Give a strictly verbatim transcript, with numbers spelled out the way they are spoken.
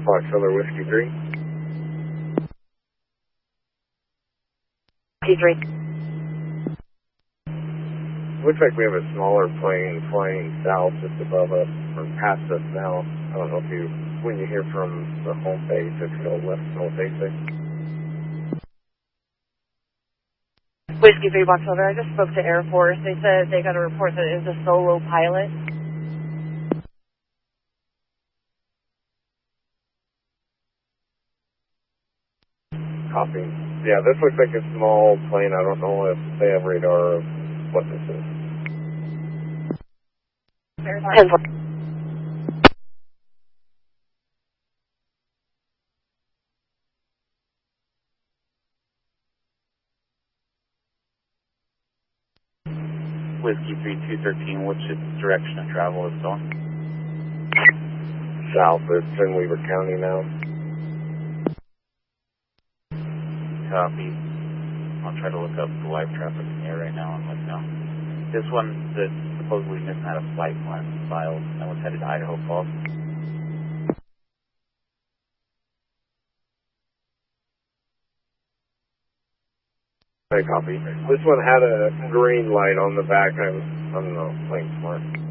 Fox Killer Whiskey three. T three. Looks like we have a smaller plane flying south just above us, or past us now. I don't know if you, when you hear from the home base, if you go left north facing. Whiskey three Box Over, I just spoke to Air Force. They said they got a report that it was a solo pilot. Copy. Yeah, this looks like a small plane. I don't know if they have radar of what this is. ten four. Whiskey three two thirteen, which direction of travel is on? South. It's in Weaver County now. Copy. I'll try to look up the live traffic in the air right now and let you know. This one that's supposedly missing out of flight plan files and was headed to Idaho Falls. I copy. This one had a green light on the back. I was, I don't know, playing smart.